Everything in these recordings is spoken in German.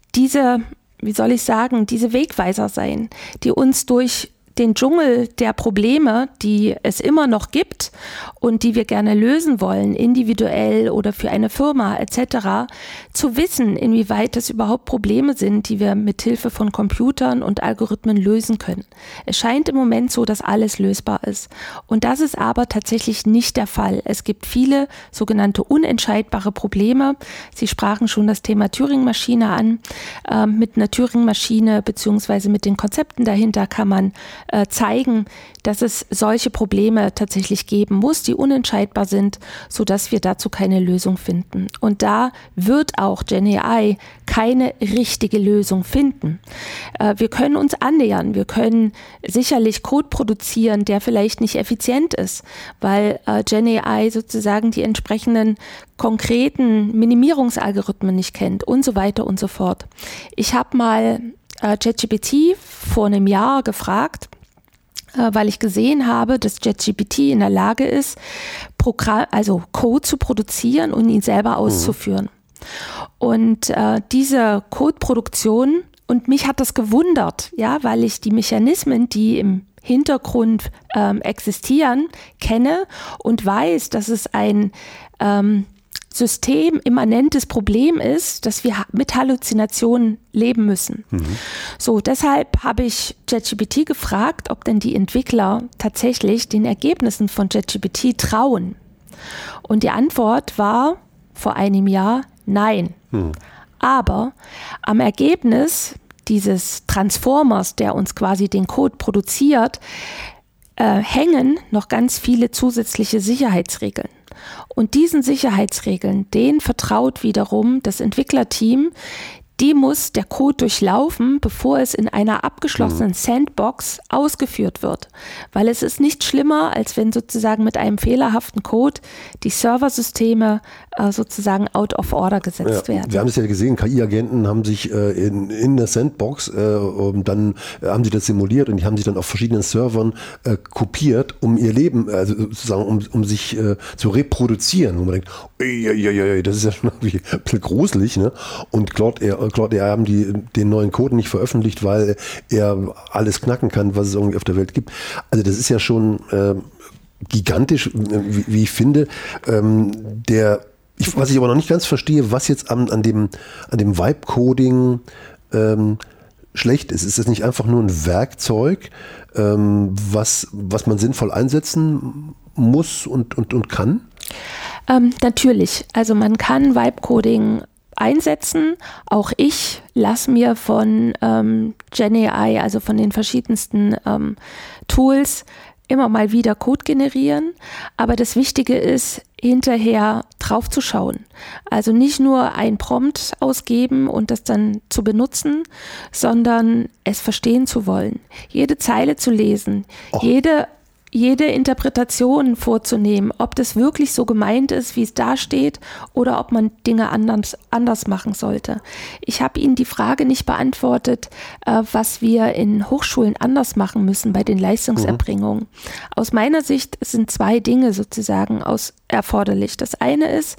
diese Wegweiser sein, die uns durch den Dschungel der Probleme, die es immer noch gibt und die wir gerne lösen wollen, individuell oder für eine Firma etc., zu wissen, inwieweit es überhaupt Probleme sind, die wir mit Hilfe von Computern und Algorithmen lösen können. Es scheint im Moment so, dass alles lösbar ist. Und das ist aber tatsächlich nicht der Fall. Es gibt viele sogenannte unentscheidbare Probleme. Sie sprachen schon das Thema Turing-Maschine an. Mit einer Turing-Maschine beziehungsweise mit den Konzepten dahinter kann man zeigen, dass es solche Probleme tatsächlich geben muss, die unentscheidbar sind, sodass wir dazu keine Lösung finden. Und da wird auch GenAI keine richtige Lösung finden. Wir können uns annähern, wir können sicherlich Code produzieren, der vielleicht nicht effizient ist, weil GenAI sozusagen die entsprechenden konkreten Minimierungsalgorithmen nicht kennt und so weiter und so fort. Ich habe mal ChatGPT vor einem Jahr gefragt, weil ich gesehen habe, dass ChatGPT in der Lage ist, Code zu produzieren und ihn selber auszuführen. Und diese Codeproduktion, und mich hat das gewundert, ja, weil ich die Mechanismen, die im Hintergrund existieren, kenne und weiß, dass es ein systemimmanentes Problem ist, dass wir mit Halluzinationen leben müssen. So, deshalb habe ich ChatGPT gefragt, ob denn die Entwickler tatsächlich den Ergebnissen von ChatGPT trauen. Und die Antwort war vor einem Jahr nein. Aber am Ergebnis dieses Transformers, der uns quasi den Code produziert, hängen noch ganz viele zusätzliche Sicherheitsregeln. Und diesen Sicherheitsregeln, denen vertraut wiederum das Entwicklerteam, die muss der Code durchlaufen, bevor es in einer abgeschlossenen Sandbox ausgeführt wird. Weil es ist nicht schlimmer, als wenn sozusagen mit einem fehlerhaften Code die Serversysteme sozusagen out of order gesetzt werden. Wir haben es ja gesehen, KI-Agenten haben sich in der Sandbox, dann haben sie das simuliert und die haben sich dann auf verschiedenen Servern kopiert, um ihr Leben, also sozusagen, um sich zu reproduzieren. Wo man denkt, das ist ja schon irgendwie ein bisschen gruselig, ne? Und Claude haben den neuen Code nicht veröffentlicht, weil er alles knacken kann, was es irgendwie auf der Welt gibt. Also das ist ja schon gigantisch, wie ich finde. Was ich aber noch nicht ganz verstehe, was jetzt an dem Vibe-Coding schlecht ist. Ist das nicht einfach nur ein Werkzeug, was man sinnvoll einsetzen muss und kann? Natürlich. Also man kann Vibe-Coding einsetzen. Auch ich lasse mir von GenAI, also von den verschiedensten Tools, immer mal wieder Code generieren. Aber das Wichtige ist, hinterher drauf zu schauen. Also nicht nur ein Prompt ausgeben und das dann zu benutzen, sondern es verstehen zu wollen. Jede Zeile zu lesen, jede Interpretation vorzunehmen, ob das wirklich so gemeint ist, wie es da steht, oder ob man Dinge anders machen sollte. Ich habe Ihnen die Frage nicht beantwortet, was wir in Hochschulen anders machen müssen bei den Leistungserbringungen. Aus meiner Sicht sind 2 Dinge sozusagen erforderlich. Das eine ist,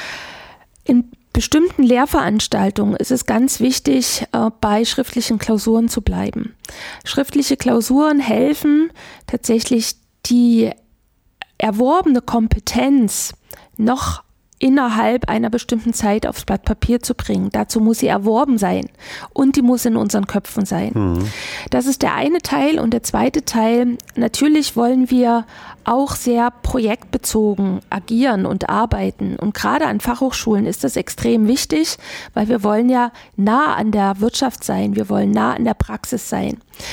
in bestimmten Lehrveranstaltungen ist es ganz wichtig, bei schriftlichen Klausuren zu bleiben. Schriftliche Klausuren helfen tatsächlich, die erworbene Kompetenz noch innerhalb einer bestimmten Zeit aufs Blatt Papier zu bringen. Dazu muss sie erworben sein und die muss in unseren Köpfen sein. Das ist der eine Teil. Und der zweite Teil, natürlich wollen wir auch sehr projektbezogen agieren und arbeiten. Und gerade an Fachhochschulen ist das extrem wichtig, weil wir wollen ja nah an der Wirtschaft sein, wir wollen nah an der Praxis sein.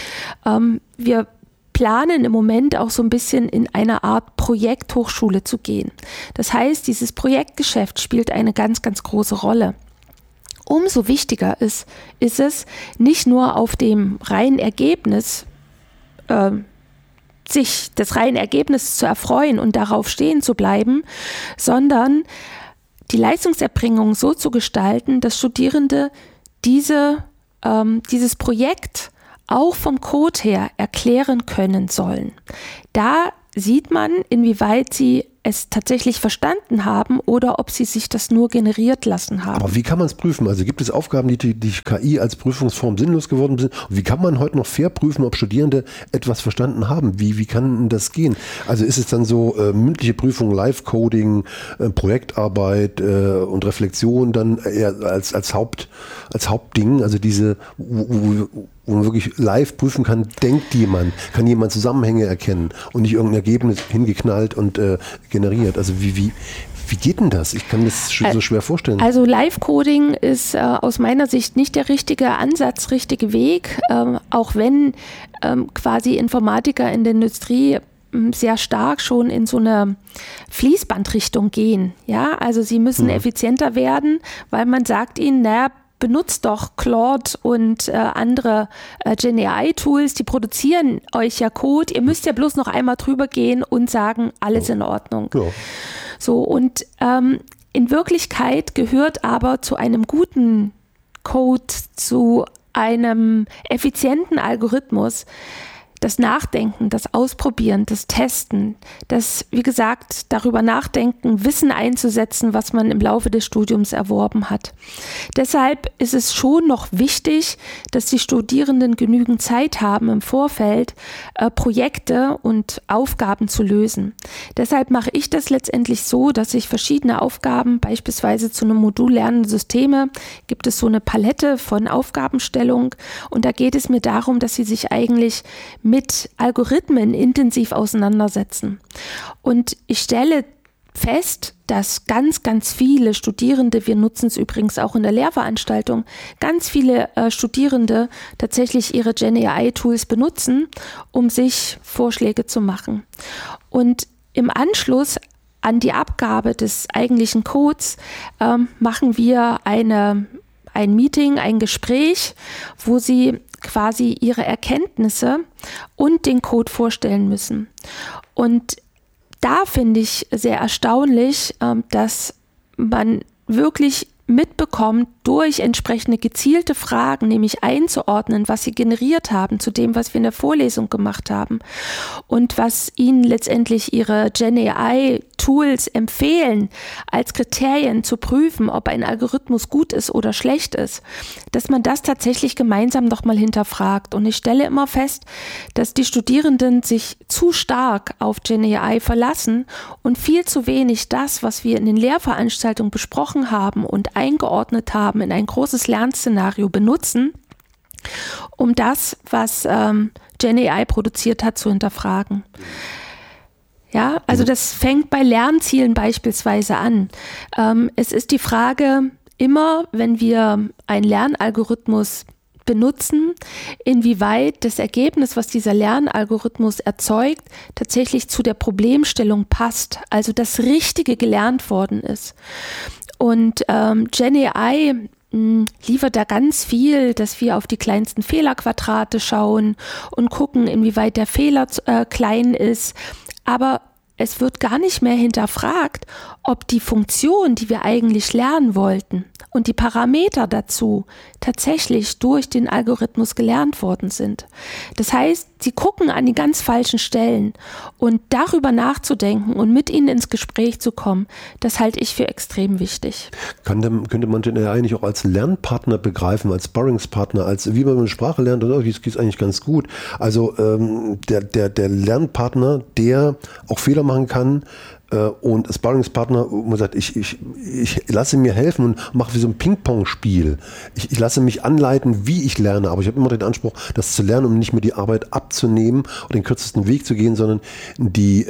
Wir planen im Moment auch so ein bisschen in eine Art Projekthochschule zu gehen. Das heißt, dieses Projektgeschäft spielt eine ganz, ganz große Rolle. Umso wichtiger ist es, nicht nur auf dem reinen Ergebnis, sich des reinen Ergebnisses zu erfreuen und darauf stehen zu bleiben, sondern die Leistungserbringung so zu gestalten, dass Studierende dieses Projekt auch vom Code her erklären können sollen. Da sieht man, inwieweit sie es tatsächlich verstanden haben oder ob sie sich das nur generiert lassen haben. Aber wie kann man es prüfen? Also gibt es Aufgaben, die KI als Prüfungsform sinnlos geworden sind? Und wie kann man heute noch fair prüfen, ob Studierende etwas verstanden haben? Wie kann das gehen? Also ist es dann so mündliche Prüfung, Live-Coding, Projektarbeit und Reflexion dann eher als Hauptding, also diese, wo man wirklich live prüfen kann, kann jemand Zusammenhänge erkennen und nicht irgendein Ergebnis hingeknallt und generiert. Also wie geht denn das? Ich kann das so schwer vorstellen. Also Live-Coding ist aus meiner Sicht nicht der richtige Ansatz, richtige Weg, auch wenn quasi Informatiker in der Industrie sehr stark schon in so eine Fließbandrichtung gehen. Ja, also sie müssen effizienter werden, weil man sagt ihnen, benutzt doch Claude und andere GenAI-Tools, die produzieren euch ja Code. Ihr müsst ja bloß noch einmal drüber gehen und sagen, alles in Ordnung. Ja. So, und in Wirklichkeit gehört aber zu einem guten Code, zu einem effizienten Algorithmus, das Nachdenken, das Ausprobieren, das Testen, das, wie gesagt, darüber nachdenken, Wissen einzusetzen, was man im Laufe des Studiums erworben hat. Deshalb ist es schon noch wichtig, dass die Studierenden genügend Zeit haben, im Vorfeld Projekte und Aufgaben zu lösen. Deshalb mache ich das letztendlich so, dass ich verschiedene Aufgaben, beispielsweise zu einem Modul lernende Systeme, gibt es so eine Palette von Aufgabenstellung und da geht es mir darum, dass sie sich eigentlich mit Algorithmen intensiv auseinandersetzen. Und ich stelle fest, dass ganz, ganz viele Studierende, wir nutzen es übrigens auch in der Lehrveranstaltung, ganz viele Studierende tatsächlich ihre GenAI-Tools benutzen, um sich Vorschläge zu machen. Und im Anschluss an die Abgabe des eigentlichen Codes machen wir ein Meeting, ein Gespräch, wo sie quasi ihre Erkenntnisse und den Code vorstellen müssen. Und da finde ich sehr erstaunlich, dass man wirklich mitbekommt, durch entsprechende gezielte Fragen, nämlich einzuordnen, was sie generiert haben zu dem, was wir in der Vorlesung gemacht haben und was ihnen letztendlich ihre GenAI-Tools empfehlen, als Kriterien zu prüfen, ob ein Algorithmus gut ist oder schlecht ist, dass man das tatsächlich gemeinsam nochmal hinterfragt. Und ich stelle immer fest, dass die Studierenden sich zu stark auf GenAI verlassen und viel zu wenig das, was wir in den Lehrveranstaltungen besprochen haben und eingeordnet haben, in ein großes Lernszenario benutzen, um das, was GenAI produziert hat, zu hinterfragen. Ja, also das fängt bei Lernzielen beispielsweise an. Es ist die Frage, immer wenn wir einen Lernalgorithmus benutzen, inwieweit das Ergebnis, was dieser Lernalgorithmus erzeugt, tatsächlich zu der Problemstellung passt, also das Richtige gelernt worden ist. Und GenAI liefert da ganz viel, dass wir auf die kleinsten Fehlerquadrate schauen und gucken, inwieweit der Fehler klein ist. Aber es wird gar nicht mehr hinterfragt, ob die Funktion, die wir eigentlich lernen wollten und die Parameter dazu tatsächlich durch den Algorithmus gelernt worden sind. Das heißt, sie gucken an die ganz falschen Stellen und darüber nachzudenken und mit ihnen ins Gespräch zu kommen, das halte ich für extrem wichtig. Könnte man GenAI nicht auch als Lernpartner begreifen, als Sparringspartner, als wie man eine Sprache lernt, oder das geht eigentlich ganz gut. Also der Lernpartner, der auch Fehler machen kann, und Sparringspartner, wo man sagt, ich lasse mir helfen und mache wie so ein Ping-Pong-Spiel. Ich lasse mich anleiten, wie ich lerne, aber ich habe immer den Anspruch, das zu lernen, um nicht mir die Arbeit abzunehmen und den kürzesten Weg zu gehen, sondern die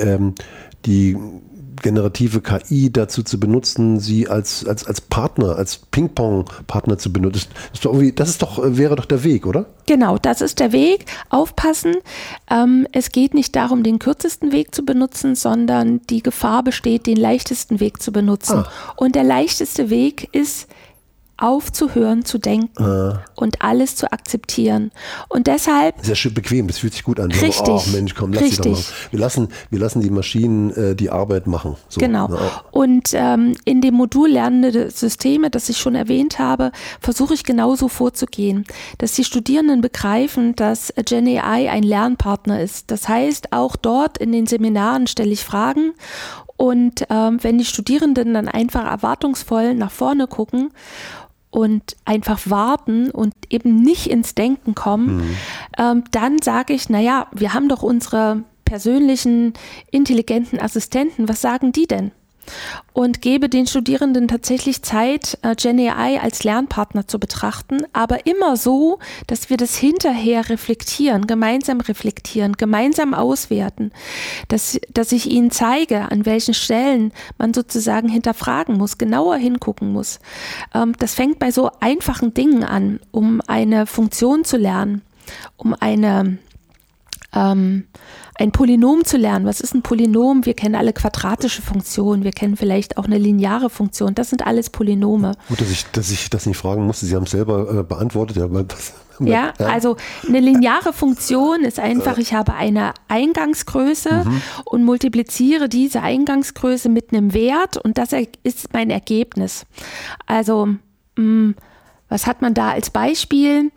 generative KI dazu zu benutzen, sie als Partner, als Ping-Pong-Partner zu benutzen. Wäre doch der Weg, oder? Genau, das ist der Weg. Aufpassen, es geht nicht darum, den kürzesten Weg zu benutzen, sondern die Gefahr besteht, den leichtesten Weg zu benutzen. Und der leichteste Weg ist, aufzuhören zu denken und alles zu akzeptieren. Und deshalb... Sehr schön bequem, das fühlt sich gut an. Richtig. Oh Mensch, komm, lass sie doch mal. Wir lassen die Maschinen die Arbeit machen. So. Genau. Und in dem Modul Lernende Systeme, das ich schon erwähnt habe, versuche ich genauso vorzugehen, dass die Studierenden begreifen, dass GenAI ein Lernpartner ist. Das heißt, auch dort in den Seminaren stelle ich Fragen Und wenn die Studierenden dann einfach erwartungsvoll nach vorne gucken und einfach warten und eben nicht ins Denken kommen, dann sage ich, naja, wir haben doch unsere persönlichen, intelligenten Assistenten, was sagen die denn? Und gebe den Studierenden tatsächlich Zeit, GenAI als Lernpartner zu betrachten, aber immer so, dass wir das hinterher reflektieren, gemeinsam auswerten, dass ich ihnen zeige, an welchen Stellen man sozusagen hinterfragen muss, genauer hingucken muss. Das fängt bei so einfachen Dingen an, um eine Funktion zu lernen, um ein Polynom zu lernen. Was ist ein Polynom? Wir kennen alle quadratische Funktionen, wir kennen vielleicht auch eine lineare Funktion. Das sind alles Polynome. Gut, dass ich das nicht fragen musste. Sie haben es selber beantwortet. Ja, also eine lineare Funktion ist einfach, ich habe eine Eingangsgröße und multipliziere diese Eingangsgröße mit einem Wert und das ist mein Ergebnis. Also, was hat man da als Beispiel?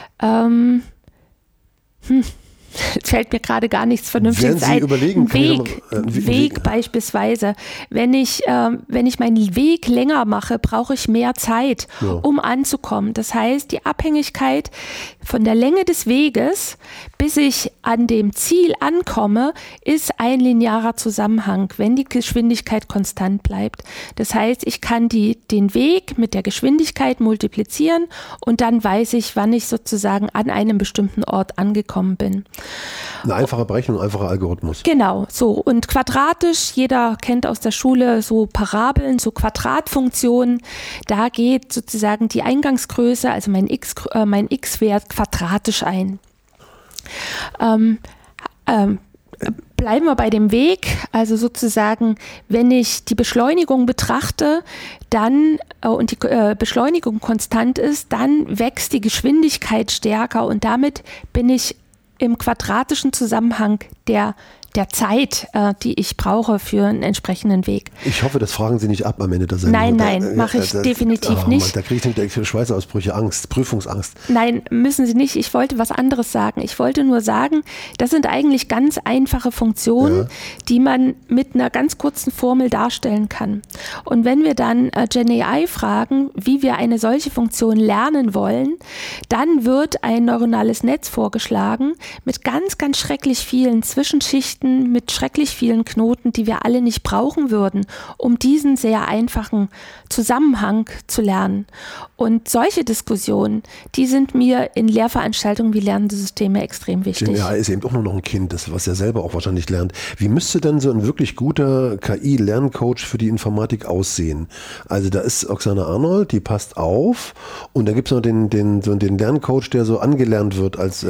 Jetzt fällt mir gerade gar nichts Vernünftiges ein. Weg beispielsweise. Wenn ich meinen Weg länger mache, brauche ich mehr Zeit, um anzukommen. Das heißt, die Abhängigkeit von der Länge des Weges, bis ich an dem Ziel ankomme, ist ein linearer Zusammenhang, wenn die Geschwindigkeit konstant bleibt. Das heißt, ich kann den Weg mit der Geschwindigkeit multiplizieren und dann weiß ich, wann ich sozusagen an einem bestimmten Ort angekommen bin. Eine einfache Berechnung, ein einfacher Algorithmus. Genau, so. Und quadratisch, jeder kennt aus der Schule so Parabeln, so Quadratfunktionen. Da geht sozusagen die Eingangsgröße, also mein x-Wert quadratisch ein. Bleiben wir bei dem Weg, also sozusagen, wenn ich die Beschleunigung betrachte, dann und die Beschleunigung konstant ist, dann wächst die Geschwindigkeit stärker und damit bin ich im quadratischen Zusammenhang der Zeit, die ich brauche für einen entsprechenden Weg. Ich hoffe, das fragen Sie nicht ab am Ende der Sendung. Nein, mache ich definitiv nicht. Mann, da kriege ich direkt Schweißausbrüche, Angst, Prüfungsangst. Nein, müssen Sie nicht. Ich wollte was anderes sagen. Ich wollte nur sagen, das sind eigentlich ganz einfache Funktionen, die man mit einer ganz kurzen Formel darstellen kann. Und wenn wir dann GenAI fragen, wie wir eine solche Funktion lernen wollen, dann wird ein neuronales Netz vorgeschlagen mit ganz, ganz schrecklich vielen Zwischenschichten, mit schrecklich vielen Knoten, die wir alle nicht brauchen würden, um diesen sehr einfachen Zusammenhang zu lernen. Und solche Diskussionen, die sind mir in Lehrveranstaltungen wie lernende Systeme extrem wichtig. GenAI ist eben auch nur noch ein Kind, was er selber auch wahrscheinlich lernt. Wie müsste denn so ein wirklich guter KI-Lerncoach für die Informatik aussehen? Also da ist Oksana Arnold, die passt auf und da gibt es noch den Lerncoach, der so angelernt wird als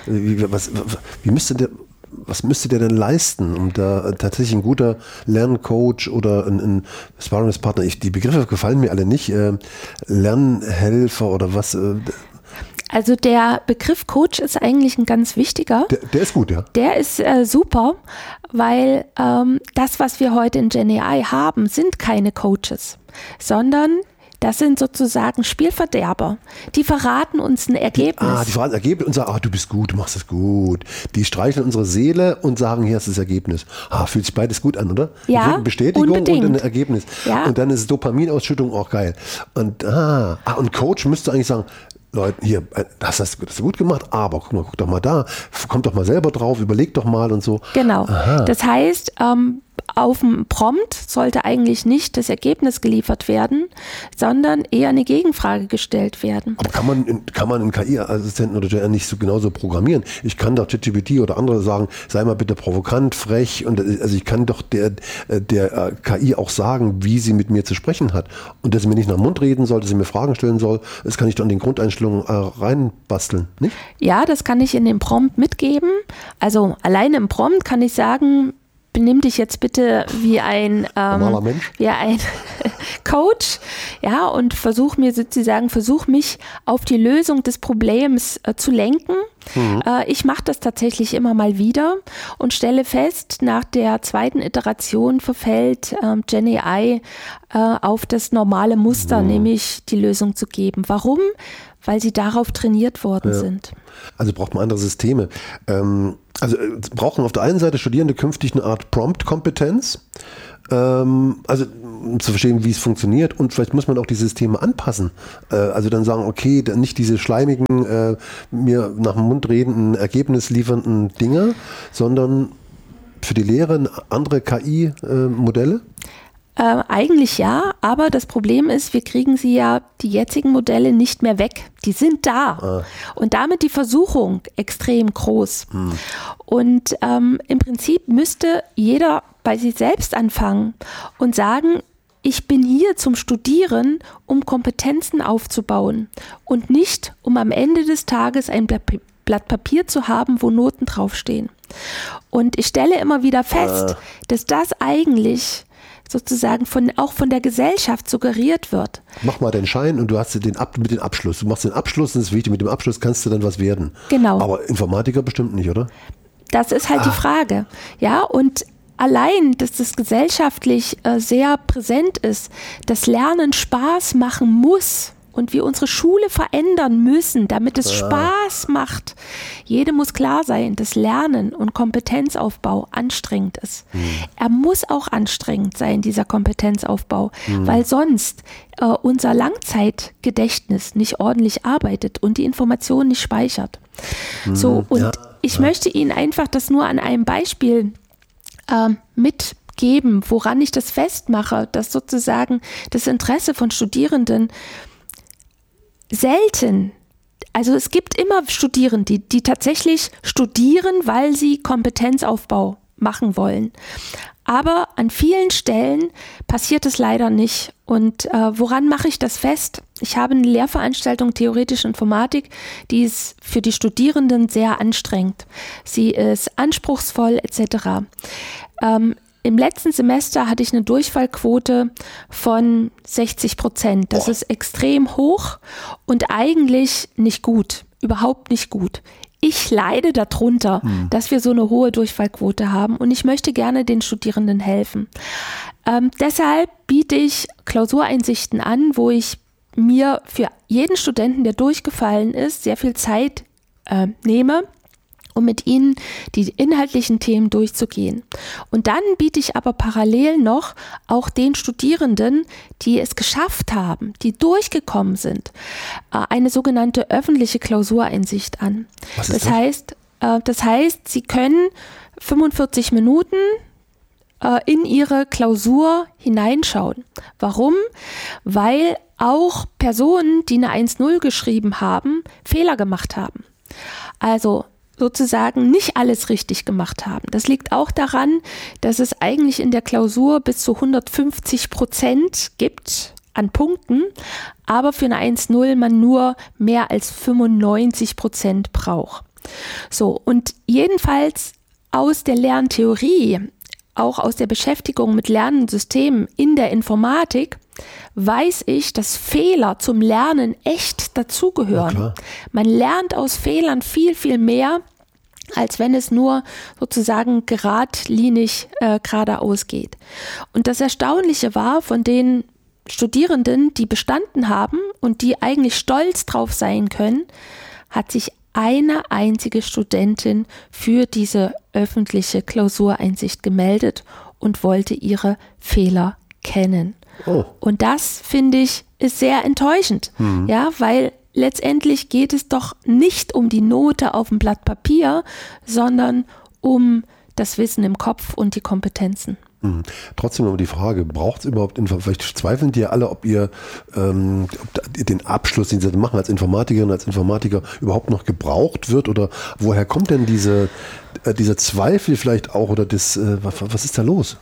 was müsste der denn leisten, um da tatsächlich ein guter Lerncoach oder ein Sparringspartner, die Begriffe gefallen mir alle nicht, Lernhelfer oder was? Also der Begriff Coach ist eigentlich ein ganz wichtiger. Der ist gut, ja. Der ist super, weil das, was wir heute in GenAI haben, sind keine Coaches, sondern das sind sozusagen Spielverderber. Die verraten uns ein Ergebnis. Die verraten ein Ergebnis und sagen, du bist gut, du machst es gut. Die streicheln unsere Seele und sagen, hier ist das Ergebnis. Fühlt sich beides gut an, oder? Ja, eine Bestätigung unbedingt. Und ein Ergebnis. Ja. Und dann ist Dopaminausschüttung auch geil. Und Coach müsste eigentlich sagen, Leute, hier, hast du gut gemacht, aber guck doch mal da, kommt doch mal selber drauf, überleg doch mal und so. Genau. Das heißt, auf dem Prompt sollte eigentlich nicht das Ergebnis geliefert werden, sondern eher eine Gegenfrage gestellt werden. Aber kann man einen KI-Assistenten oder GenAI nicht so genauso programmieren? Ich kann doch ChatGPT oder andere sagen, sei mal bitte provokant, frech und also ich kann doch der KI auch sagen, wie sie mit mir zu sprechen hat und dass sie mir nicht nach dem Mund reden soll, dass sie mir Fragen stellen soll. Das kann ich doch in den Grundeinstellungen reinbasteln, nicht? Ja, das kann ich in den Prompt mitgeben. Also alleine im Prompt kann ich sagen, benimm dich jetzt bitte wie ein Coach, ja, und versuch mich auf die Lösung des Problems zu lenken. Ich mache das tatsächlich immer mal wieder und stelle fest, nach der zweiten Iteration verfällt GenAI auf das normale Muster, nämlich die Lösung zu geben. Warum? Weil sie darauf trainiert worden sind. Also braucht man andere Systeme. Also brauchen auf der einen Seite Studierende künftig eine Art Prompt-Kompetenz. Also um zu verstehen, wie es funktioniert, und vielleicht muss man auch die Systeme anpassen. Also dann sagen, okay, dann nicht diese schleimigen, mir nach dem Mund redenden, Ergebnis liefernden Dinge, sondern für die Lehre andere KI-Modelle? Eigentlich ja, aber das Problem ist, wir kriegen die jetzigen Modelle nicht mehr weg. Die sind da. Und damit die Versuchung extrem groß. Und im Prinzip müsste jeder bei sich selbst anfangen und sagen, ich bin hier zum Studieren, um Kompetenzen aufzubauen und nicht, um am Ende des Tages ein Blatt Papier zu haben, wo Noten draufstehen. Und ich stelle immer wieder fest, dass das eigentlich sozusagen auch von der Gesellschaft suggeriert wird. Mach mal den Schein und du hast mit den Abschluss. Du machst den Abschluss, und das ist wichtig, mit dem Abschluss kannst du dann was werden. Genau. Aber Informatiker bestimmt nicht, oder? Das ist halt die Frage. Ja, und allein, dass das gesellschaftlich sehr präsent ist, dass Lernen Spaß machen muss und wir unsere Schule verändern müssen, damit es Spaß macht. Jedem muss klar sein, dass Lernen und Kompetenzaufbau anstrengend ist. Er muss auch anstrengend sein, dieser Kompetenzaufbau, weil sonst unser Langzeitgedächtnis nicht ordentlich arbeitet und die Information nicht speichert. So, und ich möchte Ihnen einfach das nur an einem Beispiel mitgeben, woran ich das festmache, dass sozusagen das Interesse von Studierenden selten, also es gibt immer Studierende, die tatsächlich studieren, weil sie Kompetenzaufbau machen wollen. Aber an vielen Stellen passiert es leider nicht. Und woran mache ich das fest? Ich habe eine Lehrveranstaltung Theoretische Informatik, die ist für die Studierenden sehr anstrengend. Sie ist anspruchsvoll etc. Im letzten Semester hatte ich eine Durchfallquote von 60%. Das ist extrem hoch und eigentlich nicht gut, überhaupt nicht gut. Ich leide darunter, dass wir so eine hohe Durchfallquote haben, und ich möchte gerne den Studierenden helfen. Deshalb biete ich Klausureinsichten an, wo ich mir für jeden Studenten, der durchgefallen ist, sehr viel Zeit nehme, um mit ihnen die inhaltlichen Themen durchzugehen. Und dann biete ich aber parallel noch auch den Studierenden, die es geschafft haben, die durchgekommen sind, eine sogenannte öffentliche Klausureinsicht an. Was ist das? Das heißt, sie können 45 Minuten in ihre Klausur hineinschauen. Warum? Weil auch Personen, die eine 1.0 geschrieben haben, Fehler gemacht haben. Also sozusagen nicht alles richtig gemacht haben. Das liegt auch daran, dass es eigentlich in der Klausur bis zu 150% gibt an Punkten, aber für eine 1.0 man nur mehr als 95% braucht. So, und jedenfalls aus der Lerntheorie, auch aus der Beschäftigung mit Lernsystemen in der Informatik, weiß ich, dass Fehler zum Lernen echt dazugehören. Ja, man lernt aus Fehlern viel, viel mehr, als wenn es nur sozusagen geradlinig geradeaus geht. Und das Erstaunliche war, von den Studierenden, die bestanden haben und die eigentlich stolz drauf sein können, hat sich eine einzige Studentin für diese öffentliche Klausureinsicht gemeldet und wollte ihre Fehler kennen. Oh. Und das, finde ich, ist sehr enttäuschend, ja, weil letztendlich geht es doch nicht um die Note auf dem Blatt Papier, sondern um das Wissen im Kopf und die Kompetenzen. Trotzdem aber die Frage, braucht es überhaupt, vielleicht zweifeln die ja alle, ob ihr den Abschluss, den sie machen als Informatikerin, als Informatiker überhaupt noch gebraucht wird, oder woher kommt denn dieser Zweifel vielleicht auch, oder was ist da los?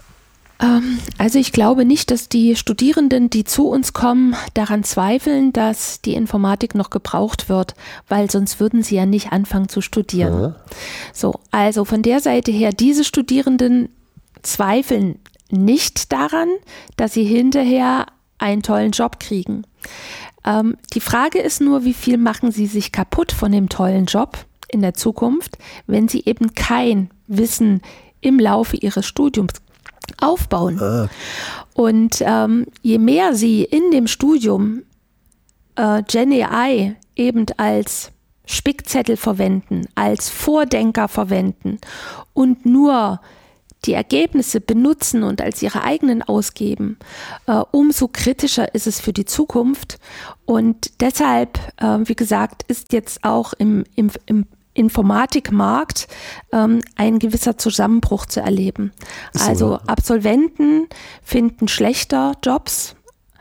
Also ich glaube nicht, dass die Studierenden, die zu uns kommen, daran zweifeln, dass die Informatik noch gebraucht wird, weil sonst würden sie ja nicht anfangen zu studieren. Ja. So, also von der Seite her, diese Studierenden zweifeln nicht daran, dass sie hinterher einen tollen Job kriegen. Die Frage ist nur, wie viel machen sie sich kaputt von dem tollen Job in der Zukunft, wenn sie eben kein Wissen im Laufe ihres Studiums aufbauen. Und je mehr sie in dem Studium GenAI eben als Spickzettel verwenden, als Vordenker verwenden und nur die Ergebnisse benutzen und als ihre eigenen ausgeben, umso kritischer ist es für die Zukunft. Und deshalb, wie gesagt, ist jetzt auch im Informatikmarkt ein gewisser Zusammenbruch zu erleben. Also Absolventen finden schlechter Jobs.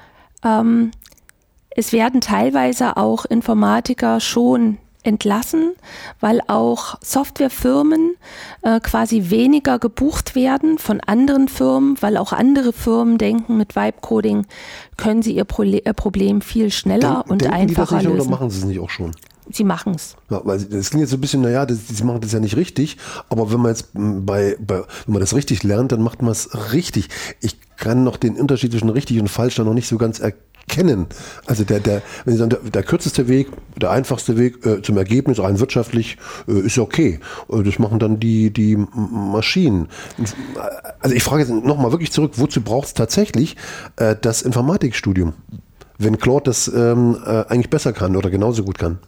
Es werden teilweise auch Informatiker schon entlassen, weil auch Softwarefirmen quasi weniger gebucht werden von anderen Firmen, weil auch andere Firmen denken, mit Vibe-Coding können sie ihr Problem viel schneller und einfacher lösen. Oder machen sie es nicht auch schon? Sie machen es. Ja, weil das klingt jetzt so ein bisschen, sie machen das ja nicht richtig, aber wenn man jetzt wenn man das richtig lernt, dann macht man es richtig. Ich kann noch den Unterschied zwischen richtig und falsch dann noch nicht so ganz erkennen. Also wenn Sie sagen, der kürzeste Weg, der einfachste Weg zum Ergebnis, rein wirtschaftlich, ist okay. Das machen dann die Maschinen. Also ich frage jetzt nochmal wirklich zurück, wozu braucht es tatsächlich das Informatikstudium, wenn Claude das eigentlich besser kann oder genauso gut kann?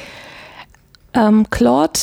Claude.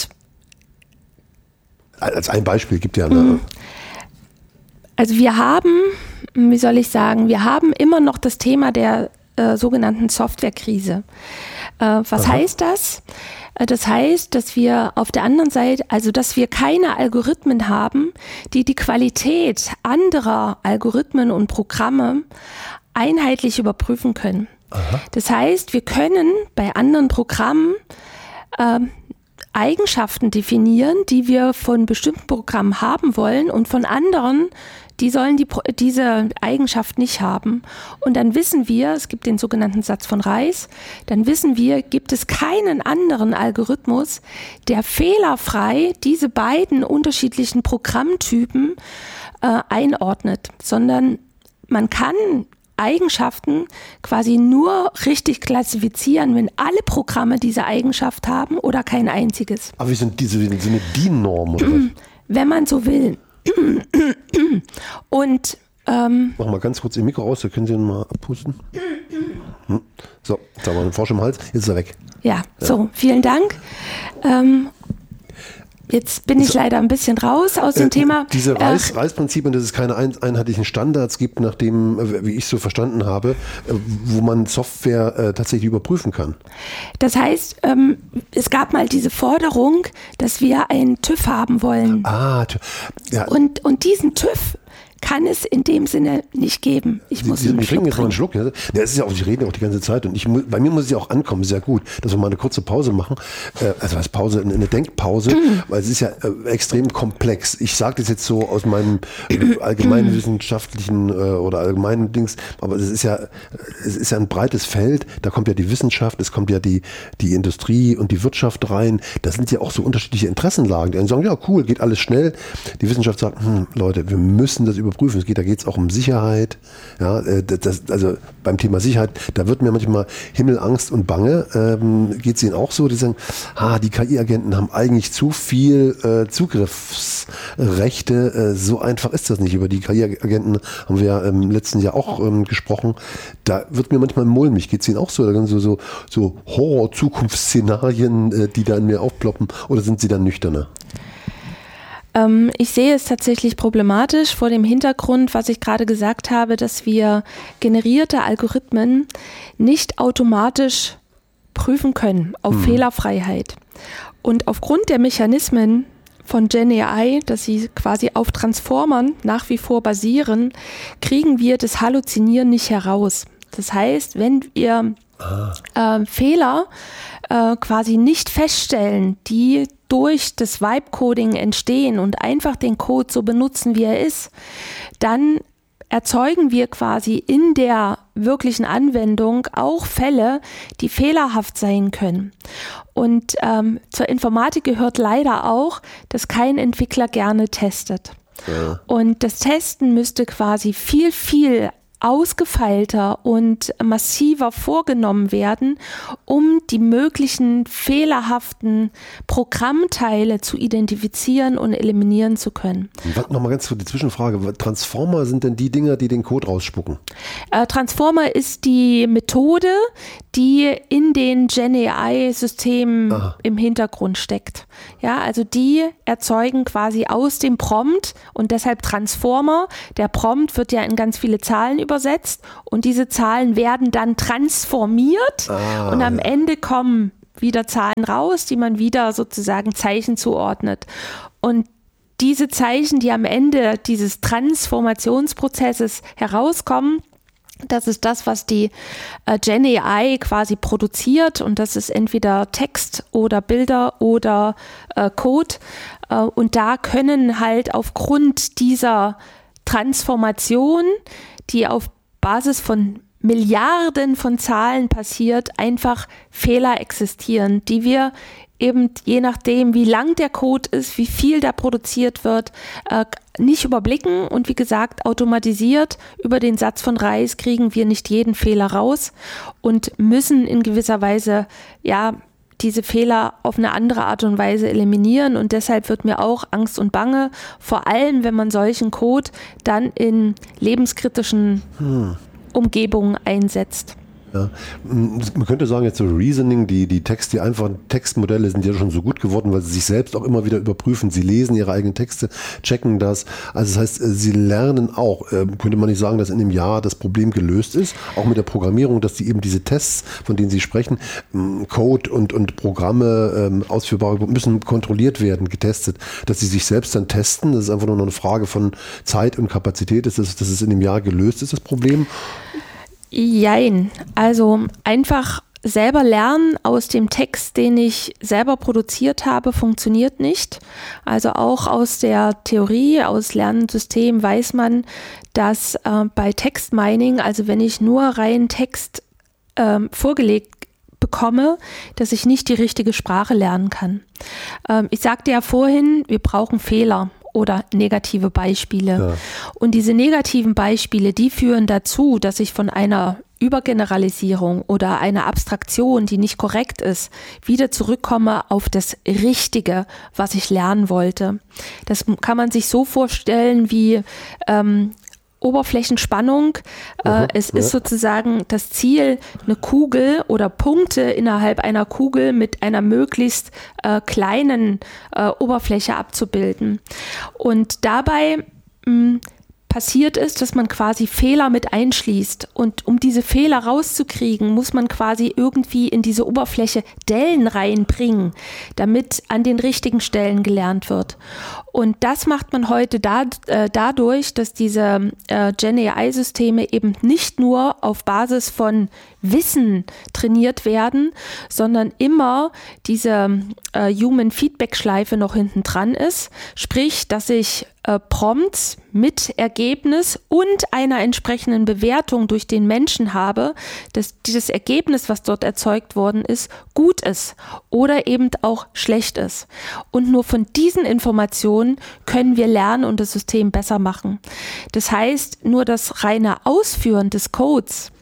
Als ein Beispiel gibt ja. Also wir haben immer noch das Thema der sogenannten Softwarekrise. Was heißt das? Das heißt, dass wir auf der anderen Seite, also dass wir keine Algorithmen haben, die die Qualität anderer Algorithmen und Programme einheitlich überprüfen können. Aha. Das heißt, wir können bei anderen Programmen Eigenschaften definieren, die wir von bestimmten Programmen haben wollen und von anderen, die sollen diese Eigenschaft nicht haben. Und dann wissen wir, es gibt den sogenannten Satz von Rice, dann wissen wir, gibt es keinen anderen Algorithmus, der fehlerfrei diese beiden unterschiedlichen Programmtypen einordnet, sondern man kann Eigenschaften quasi nur richtig klassifizieren, wenn alle Programme diese Eigenschaft haben oder kein einziges. Aber wie sind eine DIN-Norm oder was? Wenn man so will. Und machen wir ganz kurz Ihr Mikro aus, da können Sie ihn mal abpusten. So, jetzt haben wir einen Frosch im Hals, jetzt ist er weg. Ja, so, vielen Dank. Jetzt bin ich leider ein bisschen raus aus dem Thema. Diese Reisprinzipien, dass es keine einheitlichen Standards gibt, nach dem, wie ich so verstanden habe, wo man Software tatsächlich überprüfen kann. Das heißt, es gab mal diese Forderung, dass wir einen TÜV haben wollen. Ja. Und diesen TÜV kann es in dem Sinne nicht geben. Ich muss einen Schluck jetzt mal einen Schluck. Ja. Das ist ja auch, Sie reden auch die ganze Zeit und bei mir muss es ja auch ankommen, sehr gut, dass wir mal eine kurze Pause machen. Also als Pause, eine Denkpause, weil es ist ja extrem komplex. Ich sage das jetzt so aus meinem allgemeinen wissenschaftlichen oder allgemeinen Dings, aber es ist ja ein breites Feld. Da kommt ja die Wissenschaft, es kommt ja die Industrie und die Wirtschaft rein. Da sind ja auch so unterschiedliche Interessenlagen. Die einen sagen, ja cool, geht alles schnell. Die Wissenschaft sagt, Leute, wir müssen das überprüfen. Da geht es auch um Sicherheit. Ja, also beim Thema Sicherheit, da wird mir manchmal Himmelangst und Bange. Geht es Ihnen auch so? Die sagen, die KI-Agenten haben eigentlich zu viel Zugriffsrechte. So einfach ist das nicht. Über die KI-Agenten haben wir ja im letzten Jahr auch gesprochen. Da wird mir manchmal mulmig. Geht es Ihnen auch so? Da so Horror-Zukunftsszenarien, die da in mir aufploppen? Oder sind Sie dann nüchterner? Ich sehe es tatsächlich problematisch vor dem Hintergrund, was ich gerade gesagt habe, dass wir generierte Algorithmen nicht automatisch prüfen können auf Fehlerfreiheit. Und aufgrund der Mechanismen von GenAI, dass sie quasi auf Transformern nach wie vor basieren, kriegen wir das Halluzinieren nicht heraus. Das heißt, wenn wir Fehler quasi nicht feststellen, die durch das Vibe-Coding entstehen und einfach den Code so benutzen, wie er ist, dann erzeugen wir quasi in der wirklichen Anwendung auch Fälle, die fehlerhaft sein können. Und zur Informatik gehört leider auch, dass kein Entwickler gerne testet. Ja. Und das Testen müsste quasi viel, viel ausgefeilter und massiver vorgenommen werden, um die möglichen fehlerhaften Programmteile zu identifizieren und eliminieren zu können. Nochmal ganz kurz die Zwischenfrage. Transformer sind denn die Dinger, die den Code rausspucken? Transformer ist die Methode, die in den GenAI-Systemen im Hintergrund steckt. Ja, also die erzeugen quasi aus dem Prompt und deshalb Transformer. Der Prompt wird ja in ganz viele Zahlen übersetzt und diese Zahlen werden dann transformiert und am Ende kommen wieder Zahlen raus, die man wieder sozusagen Zeichen zuordnet. Und diese Zeichen, die am Ende dieses Transformationsprozesses herauskommen, das ist das, was die GenAI quasi produziert und das ist entweder Text oder Bilder oder Code und da können halt aufgrund dieser Transformation, die auf Basis von Milliarden von Zahlen passiert, einfach Fehler existieren, die wir eben je nachdem, wie lang der Code ist, wie viel da produziert wird, nicht überblicken und wie gesagt, automatisiert über den Satz von Reis kriegen wir nicht jeden Fehler raus und müssen in gewisser Weise diese Fehler auf eine andere Art und Weise eliminieren und deshalb wird mir auch Angst und Bange, vor allem wenn man solchen Code dann in lebenskritischen Umgebungen einsetzt. Ja, man könnte sagen, jetzt so Reasoning, die einfachen Textmodelle sind ja schon so gut geworden, weil sie sich selbst auch immer wieder überprüfen. Sie lesen ihre eigenen Texte, checken das. Also das heißt, sie lernen auch. Könnte man nicht sagen, dass in dem Jahr das Problem gelöst ist, auch mit der Programmierung, dass die eben diese Tests, von denen Sie sprechen, Code und Programme ausführbar müssen kontrolliert werden, getestet, dass sie sich selbst dann testen. Das ist einfach nur noch eine Frage von Zeit und Kapazität, dass es in dem Jahr gelöst ist, das Problem. Jein, also einfach selber lernen aus dem Text, den ich selber produziert habe, funktioniert nicht. Also auch aus der Theorie, aus Lernsystemen weiß man, dass bei Textmining, also wenn ich nur rein Text vorgelegt bekomme, dass ich nicht die richtige Sprache lernen kann. Ich sagte ja vorhin, wir brauchen Fehler oder negative Beispiele. Ja. Und diese negativen Beispiele, die führen dazu, dass ich von einer Übergeneralisierung oder einer Abstraktion, die nicht korrekt ist, wieder zurückkomme auf das Richtige, was ich lernen wollte. Das kann man sich so vorstellen wie Oberflächenspannung. Es ist sozusagen das Ziel, eine Kugel oder Punkte innerhalb einer Kugel mit einer möglichst kleinen Oberfläche abzubilden. Und dabei passiert ist, dass man quasi Fehler mit einschließt. Und um diese Fehler rauszukriegen, muss man quasi irgendwie in diese Oberfläche Dellen reinbringen, damit an den richtigen Stellen gelernt wird. Und das macht man heute dadurch, dass diese GenAI-Systeme eben nicht nur auf Basis von Wissen trainiert werden, sondern immer diese Human-Feedback-Schleife noch hinten dran ist. Sprich, dass ich Prompts mit Ergebnis und einer entsprechenden Bewertung durch den Menschen habe, dass dieses Ergebnis, was dort erzeugt worden ist, gut ist oder eben auch schlecht ist. Und nur von diesen Informationen können wir lernen und das System besser machen. Das heißt, nur das reine Ausführen des Codes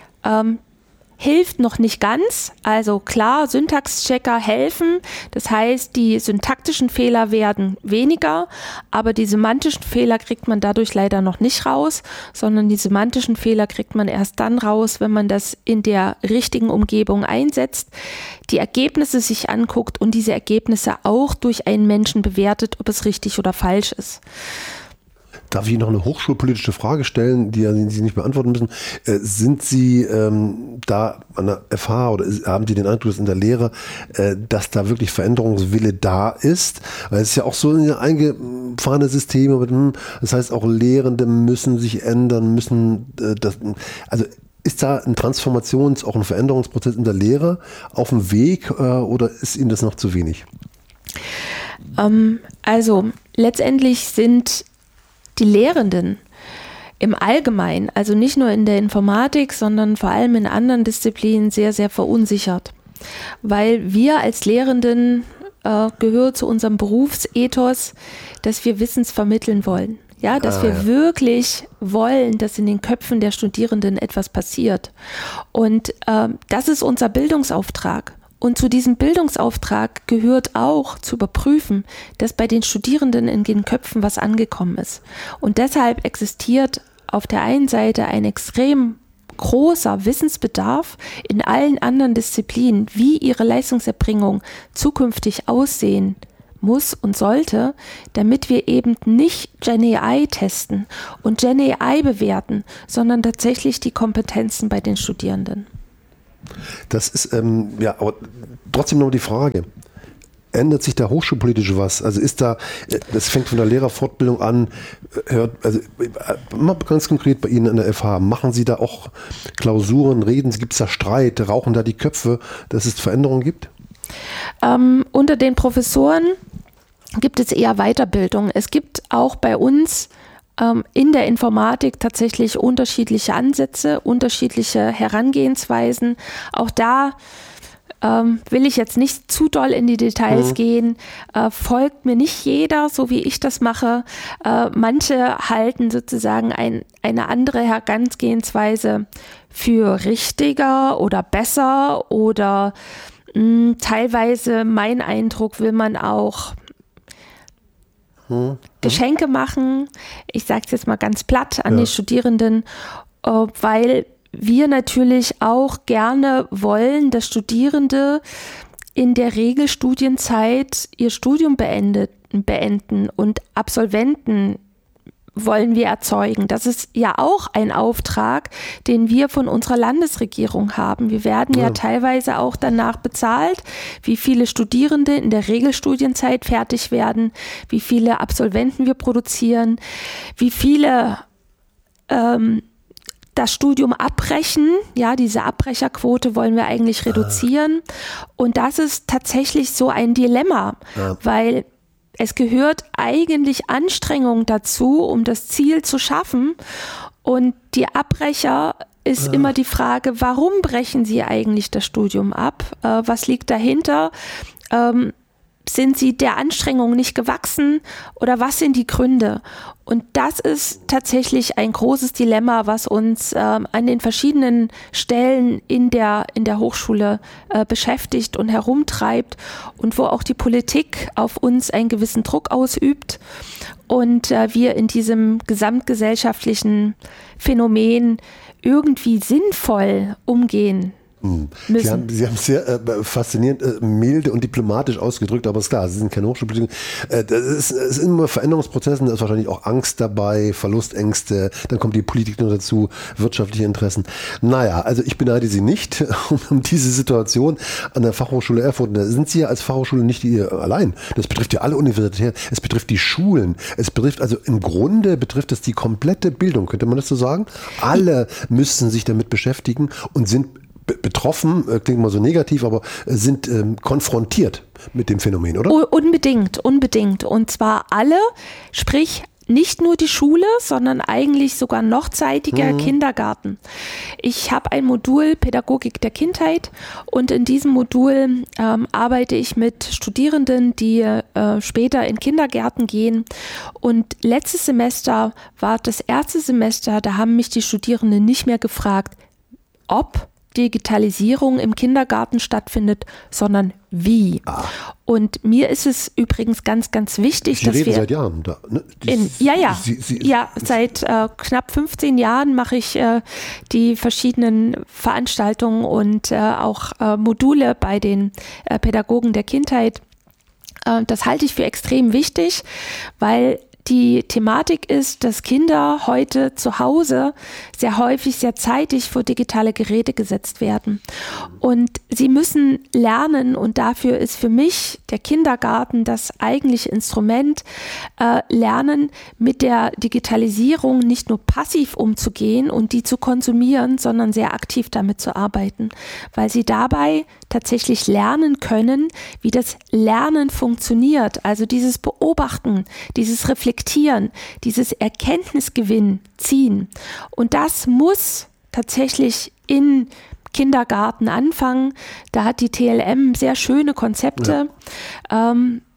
hilft noch nicht ganz. Also klar, Syntaxchecker helfen. Das heißt, die syntaktischen Fehler werden weniger, aber die semantischen Fehler kriegt man dadurch leider noch nicht raus, sondern die semantischen Fehler kriegt man erst dann raus, wenn man das in der richtigen Umgebung einsetzt, die Ergebnisse sich anguckt und diese Ergebnisse auch durch einen Menschen bewertet, ob es richtig oder falsch ist. Darf ich noch eine hochschulpolitische Frage stellen, die Sie nicht beantworten müssen? Sind Sie da an der FH oder haben Sie den Eindruck, dass in der Lehre, dass da wirklich Veränderungswille da ist? Weil es ist ja auch so ein eingefahrenes System, das heißt auch Lehrende müssen sich ändern, also ist da ein auch ein Veränderungsprozess in der Lehre auf dem Weg oder ist Ihnen das noch zu wenig? Also letztendlich sind die Lehrenden im Allgemeinen, also nicht nur in der Informatik, sondern vor allem in anderen Disziplinen sehr, sehr verunsichert. Weil wir als Lehrenden gehört zu unserem Berufsethos, dass wir Wissens vermitteln wollen. Ja, dass wir wirklich wollen, dass in den Köpfen der Studierenden etwas passiert. Und das ist unser Bildungsauftrag. Und zu diesem Bildungsauftrag gehört auch zu überprüfen, dass bei den Studierenden in den Köpfen was angekommen ist. Und deshalb existiert auf der einen Seite ein extrem großer Wissensbedarf in allen anderen Disziplinen, wie ihre Leistungserbringung zukünftig aussehen muss und sollte, damit wir eben nicht Gen AI testen und Gen AI bewerten, sondern tatsächlich die Kompetenzen bei den Studierenden. Das ist, aber trotzdem noch die Frage, ändert sich da hochschulpolitisch was? Also ist da, das fängt von der Lehrerfortbildung an, mal ganz konkret bei Ihnen an der FH, machen Sie da auch Klausuren, reden, gibt es da Streit, rauchen da die Köpfe, dass es Veränderungen gibt? Unter den Professoren gibt es eher Weiterbildung. Es gibt auch bei uns in der Informatik tatsächlich unterschiedliche Ansätze, unterschiedliche Herangehensweisen. Auch da will ich jetzt nicht zu doll in die Details gehen. Folgt mir nicht jeder, so wie ich das mache. Manche halten sozusagen eine andere Herangehensweise für richtiger oder besser oder teilweise, mein Eindruck, will man auch Geschenke machen, ich sage es jetzt mal ganz platt an die Studierenden, weil wir natürlich auch gerne wollen, dass Studierende in der Regelstudienzeit ihr Studium beenden und Absolventen wollen wir erzeugen. Das ist ja auch ein Auftrag, den wir von unserer Landesregierung haben. Wir werden ja teilweise auch danach bezahlt, wie viele Studierende in der Regelstudienzeit fertig werden, wie viele Absolventen wir produzieren, wie viele das Studium abbrechen. Ja, diese Abbrecherquote wollen wir eigentlich reduzieren. Und das ist tatsächlich so ein Dilemma, weil es gehört eigentlich Anstrengung dazu, um das Ziel zu schaffen. Und die Abbrecher ist immer die Frage, warum brechen sie eigentlich das Studium ab? Was liegt dahinter? Sind sie der Anstrengung nicht gewachsen oder was sind die Gründe? Und das ist tatsächlich ein großes Dilemma, was uns an den verschiedenen Stellen in der Hochschule beschäftigt und herumtreibt und wo auch die Politik auf uns einen gewissen Druck ausübt und wir in diesem gesamtgesellschaftlichen Phänomen irgendwie sinnvoll umgehen. Sie haben sehr faszinierend milde und diplomatisch ausgedrückt, aber ist klar, Sie sind keine Hochschulpolitiker. Es ist immer Veränderungsprozessen, da ist wahrscheinlich auch Angst dabei, Verlustängste, dann kommt die Politik noch dazu, wirtschaftliche Interessen. Naja, also ich beneide Sie nicht um diese Situation an der Fachhochschule Erfurt. Da sind Sie ja als Fachhochschule nicht allein. Das betrifft ja alle Universitäten, es betrifft die Schulen, es betrifft, also im Grunde betrifft es die komplette Bildung, könnte man das so sagen? Alle müssen sich damit beschäftigen und sind betroffen, klingt mal so negativ, aber sind konfrontiert mit dem Phänomen, oder? Unbedingt. Und zwar alle, sprich nicht nur die Schule, sondern eigentlich sogar noch zeitiger Kindergarten. Ich habe ein Modul Pädagogik der Kindheit und in diesem Modul arbeite ich mit Studierenden, die später in Kindergärten gehen. Und letztes Semester war das erste Semester, da haben mich die Studierenden nicht mehr gefragt, ob Digitalisierung im Kindergarten stattfindet, sondern wie. Und mir ist es übrigens ganz, ganz wichtig, dass wir seit Jahren da, ne? Seit knapp 15 Jahren mache ich die verschiedenen Veranstaltungen und auch Module bei den Pädagogen der Kindheit. Das halte ich für extrem wichtig, weil die Thematik ist, dass Kinder heute zu Hause sehr häufig, sehr zeitig vor digitale Geräte gesetzt werden. Und sie müssen lernen, und dafür ist für mich der Kindergarten das eigentliche Instrument, lernen, mit der Digitalisierung nicht nur passiv umzugehen und die zu konsumieren, sondern sehr aktiv damit zu arbeiten, weil sie dabei tatsächlich lernen können, wie das Lernen funktioniert. Also dieses Beobachten, dieses Reflektieren, dieses Erkenntnisgewinn ziehen. Und das muss tatsächlich in Kindergarten anfangen. Da hat die TLM sehr schöne Konzepte.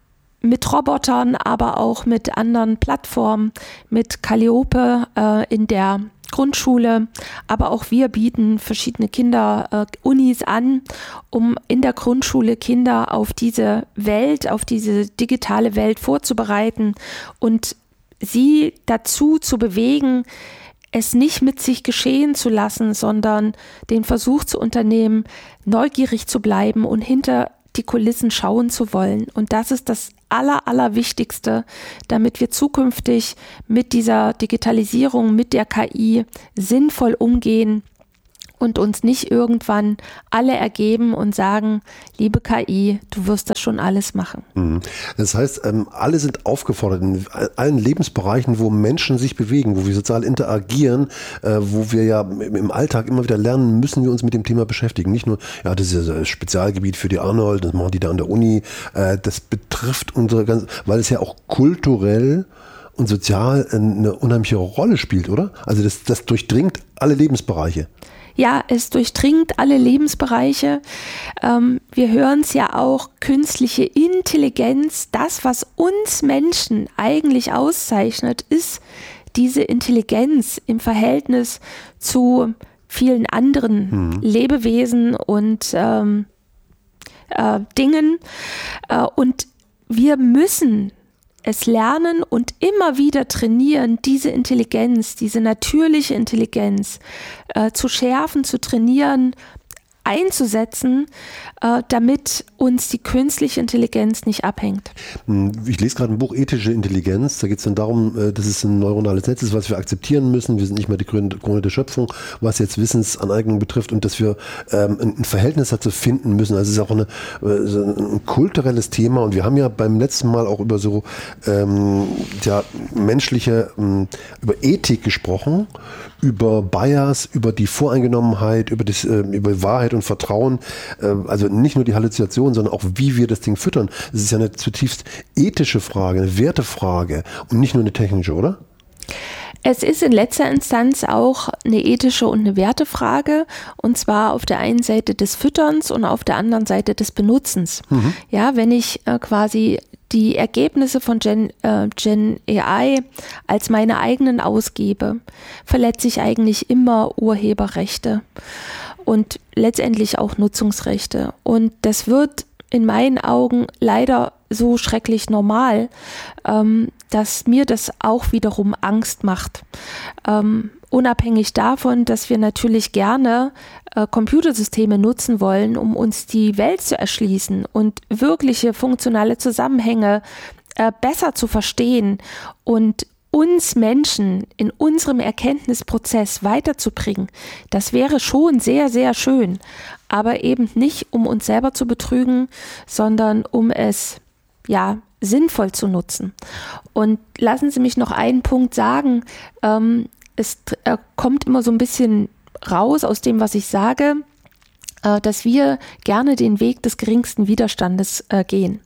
mit Robotern, aber auch mit anderen Plattformen, mit Calliope in der Grundschule, aber auch wir bieten verschiedene Unis an, um in der Grundschule Kinder auf diese Welt, auf diese digitale Welt vorzubereiten und sie dazu zu bewegen, es nicht mit sich geschehen zu lassen, sondern den Versuch zu unternehmen, neugierig zu bleiben und hinter die Kulissen schauen zu wollen. Und das ist das Allerwichtigste, damit wir zukünftig mit dieser Digitalisierung, mit der KI sinnvoll umgehen und uns nicht irgendwann alle ergeben und sagen, liebe KI, du wirst das schon alles machen. Das heißt, alle sind aufgefordert, in allen Lebensbereichen, wo Menschen sich bewegen, wo wir sozial interagieren, wo wir ja im Alltag immer wieder lernen, müssen wir uns mit dem Thema beschäftigen. Nicht nur, ja, das ist ein Spezialgebiet für die Arnold, das machen die da an der Uni. Das betrifft unsere ganze, weil es ja auch kulturell und sozial eine unheimliche Rolle spielt, oder? Also das durchdringt alle Lebensbereiche. Ja, es durchdringt alle Lebensbereiche. Wir hören es ja auch, künstliche Intelligenz, das, was uns Menschen eigentlich auszeichnet, ist diese Intelligenz im Verhältnis zu vielen anderen Lebewesen und Dingen. Und wir müssen es lernen und immer wieder trainieren, diese Intelligenz, diese natürliche Intelligenz zu schärfen, zu trainieren, einzusetzen, damit uns die künstliche Intelligenz nicht abhängt. Ich lese gerade ein Buch Ethische Intelligenz. Da geht es dann darum, dass es ein neuronales Netz ist, was wir akzeptieren müssen. Wir sind nicht mehr die Krone der Schöpfung, was jetzt Wissensaneignung betrifft, und dass wir ein Verhältnis dazu finden müssen. Also es ist auch ein kulturelles Thema, und wir haben ja beim letzten Mal auch über so menschliche, über Ethik gesprochen, über Bias, über die Voreingenommenheit, über Wahrheit und Vertrauen, also nicht nur die Halluzination, sondern auch wie wir das Ding füttern. Es ist ja eine zutiefst ethische Frage, eine Wertefrage und nicht nur eine technische, oder? Es ist in letzter Instanz auch eine ethische und eine Wertefrage, und zwar auf der einen Seite des Fütterns und auf der anderen Seite des Benutzens. Ja, wenn ich quasi die Ergebnisse von Gen AI als meine eigenen ausgebe, verletze ich eigentlich immer Urheberrechte und letztendlich auch Nutzungsrechte. Und das wird in meinen Augen leider so schrecklich normal, dass mir das auch wiederum Angst macht. Unabhängig davon, dass wir natürlich gerne Computersysteme nutzen wollen, um uns die Welt zu erschließen und wirkliche funktionale Zusammenhänge besser zu verstehen und uns Menschen in unserem Erkenntnisprozess weiterzubringen, das wäre schon sehr, sehr schön, aber eben nicht, um uns selber zu betrügen, sondern um es sinnvoll zu nutzen. Und lassen Sie mich noch einen Punkt sagen, es kommt immer so ein bisschen raus aus dem, was ich sage, dass wir gerne den Weg des geringsten Widerstandes gehen.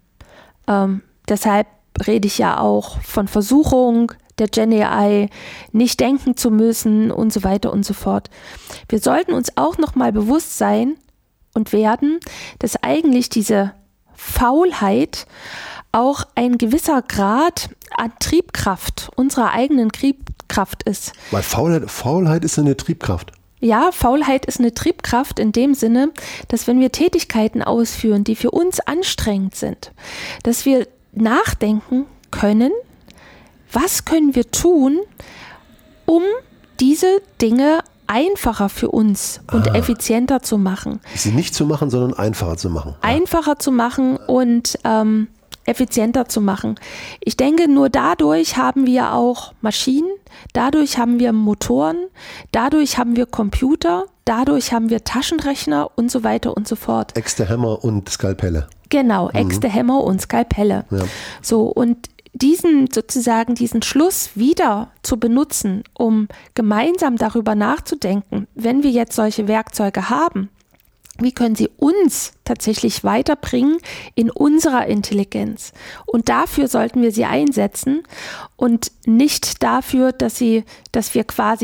Deshalb rede ich ja auch von Versuchung der Gen AI, nicht denken zu müssen und so weiter und so fort. Wir sollten uns auch nochmal bewusst sein und werden, dass eigentlich diese Faulheit auch ein gewisser Grad an Triebkraft, unserer eigenen Triebkraft ist. Weil Faulheit ist eine Triebkraft. Ja, Faulheit ist eine Triebkraft in dem Sinne, dass wenn wir Tätigkeiten ausführen, die für uns anstrengend sind, dass wir nachdenken können, was können wir tun, um diese Dinge einfacher für uns und effizienter zu machen. Sie nicht zu machen, sondern einfacher zu machen. Einfacher zu machen und effizienter zu machen. Ich denke, nur dadurch haben wir auch Maschinen, dadurch haben wir Motoren, dadurch haben wir Computer, dadurch haben wir Taschenrechner und so weiter und so fort. Äxte, Hämmer und Skalpelle. Genau, Äxte, Hämmer und Skalpelle. Ja. So, und diesen Schluss wieder zu benutzen, um gemeinsam darüber nachzudenken, wenn wir jetzt solche Werkzeuge haben, wie können sie uns tatsächlich weiterbringen in unserer Intelligenz? Und dafür sollten wir sie einsetzen und nicht dafür, dass wir quasi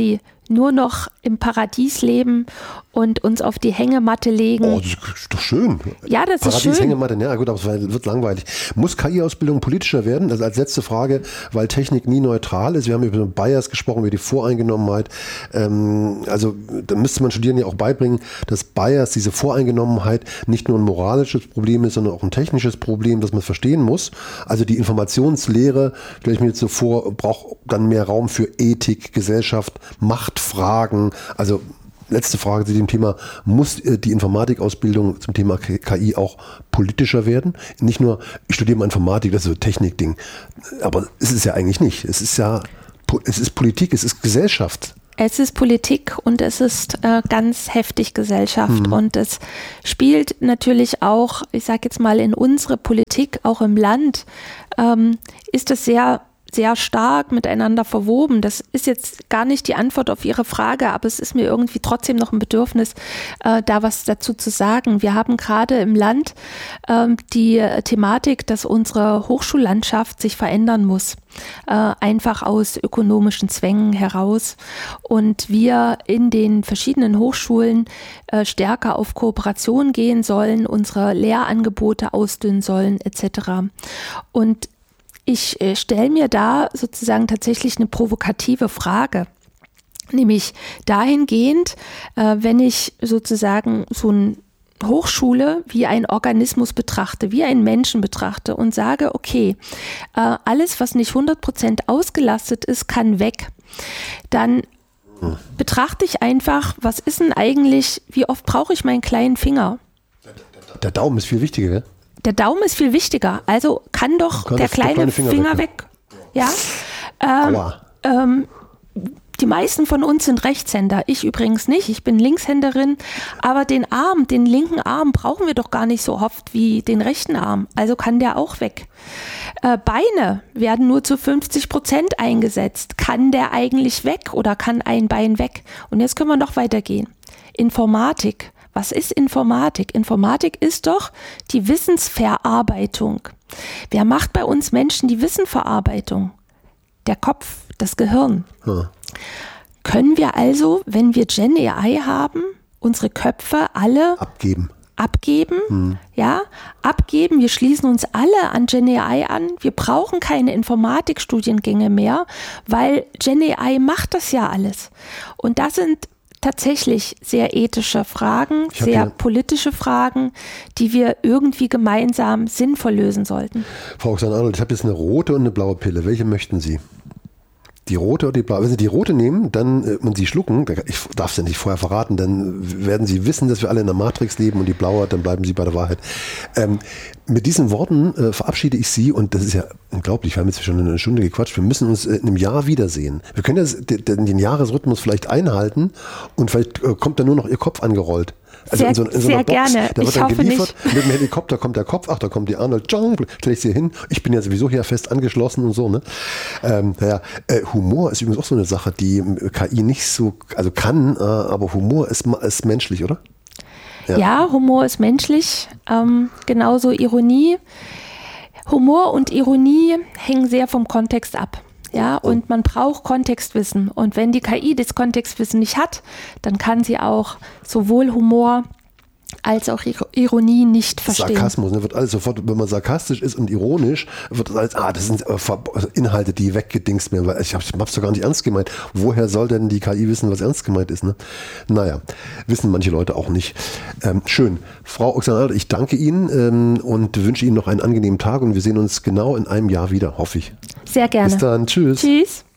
nur noch im Paradies leben und uns auf die Hängematte legen. Oh, das ist doch schön. Ja, das ist schön. Paradies, Hängematte, ja gut, aber es wird langweilig. Muss KI-Ausbildung politischer werden? Also als letzte Frage, weil Technik nie neutral ist. Wir haben über Bias gesprochen, über die Voreingenommenheit. Also da müsste man Studierenden ja auch beibringen, dass Bias, diese Voreingenommenheit, nicht nur ein moralisches Problem ist, sondern auch ein technisches Problem, das man verstehen muss. Also die Informationslehre, stelle ich mir jetzt so vor, braucht dann mehr Raum für Ethik, Gesellschaft, Machtfragen. Also letzte Frage zu dem Thema, muss die Informatikausbildung zum Thema KI auch politischer werden? Nicht nur, ich studiere mal Informatik, das ist so ein Technikding. Aber es ist ja eigentlich nicht. Es ist Politik, es ist Gesellschaft. Es ist Politik und es ist ganz heftig Gesellschaft und es spielt natürlich auch, ich sage jetzt mal, in unsere Politik, auch im Land, ist es sehr stark miteinander verwoben. Das ist jetzt gar nicht die Antwort auf Ihre Frage, aber es ist mir irgendwie trotzdem noch ein Bedürfnis, da was dazu zu sagen. Wir haben gerade im Land die Thematik, dass unsere Hochschullandschaft sich verändern muss, einfach aus ökonomischen Zwängen heraus. Und wir in den verschiedenen Hochschulen stärker auf Kooperation gehen sollen, unsere Lehrangebote ausdünnen sollen etc. Und ich stelle mir da sozusagen tatsächlich eine provokative Frage, nämlich dahingehend, wenn ich sozusagen so eine Hochschule wie ein Organismus betrachte, wie einen Menschen betrachte und sage, okay, alles, was nicht 100% ausgelastet ist, kann weg, dann betrachte ich einfach, was ist denn eigentlich, wie oft brauche ich meinen kleinen Finger? Der Daumen ist viel wichtiger, gell? Der Daumen ist viel wichtiger, also kann doch der kleine Finger weg. Ja. Die meisten von uns sind Rechtshänder, ich übrigens nicht, ich bin Linkshänderin, aber den linken Arm brauchen wir doch gar nicht so oft wie den rechten Arm, also kann der auch weg. Beine werden nur zu 50% eingesetzt, kann der eigentlich weg oder kann ein Bein weg? Und jetzt können wir noch weitergehen. Informatik. Was ist Informatik? Informatik ist doch die Wissensverarbeitung. Wer macht bei uns Menschen die Wissensverarbeitung? Der Kopf, das Gehirn. Ja. Können wir also, wenn wir Gen AI haben, unsere Köpfe alle abgeben? Ja, abgeben. Wir schließen uns alle an Gen AI an. Wir brauchen keine Informatikstudiengänge mehr, weil Gen AI macht das ja alles. Und das sind tatsächlich sehr ethische Fragen, sehr politische Fragen, die wir irgendwie gemeinsam sinnvoll lösen sollten. Frau Oxana-Arnold, ich habe jetzt eine rote und eine blaue Pille. Welche möchten Sie? Die rote oder die blaue? Wenn Sie die rote nehmen und sie schlucken, ich darf es ja nicht vorher verraten, dann werden Sie wissen, dass wir alle in der Matrix leben und die blaue, dann bleiben Sie bei der Wahrheit. Mit diesen Worten verabschiede ich Sie und das ist ja unglaublich, wir haben jetzt schon eine Stunde gequatscht, wir müssen uns in einem Jahr wiedersehen. Wir können den Jahresrhythmus vielleicht einhalten und vielleicht kommt dann nur noch Ihr Kopf angerollt. Also in so einer Box, gerne. Da wird dann geliefert, mit dem Helikopter kommt der Kopf, ach, da kommt die Arnold, stelle ich sie hin, ich bin ja sowieso hier fest angeschlossen und so. Ne? Humor ist übrigens auch so eine Sache, die KI nicht so, also kann, aber Humor ist menschlich, oder? Ja, Humor ist menschlich, genauso Ironie. Humor und Ironie hängen sehr vom Kontext ab. Ja, und man braucht Kontextwissen. Und wenn die KI das Kontextwissen nicht hat, dann kann sie auch sowohl Humor als auch Ironie nicht verstehen. Sarkasmus, ne, wird alles sofort, wenn man sarkastisch ist und ironisch, wird alles, das sind Inhalte, die weggedingst werden, weil ich hab's doch gar nicht ernst gemeint. Woher soll denn die KI wissen, was ernst gemeint ist? Ne? Naja, wissen manche Leute auch nicht. Schön. Frau Oxana-Arnold, ich danke Ihnen und wünsche Ihnen noch einen angenehmen Tag und wir sehen uns genau in einem Jahr wieder, hoffe ich. Sehr gerne. Bis dann. Tschüss. Tschüss.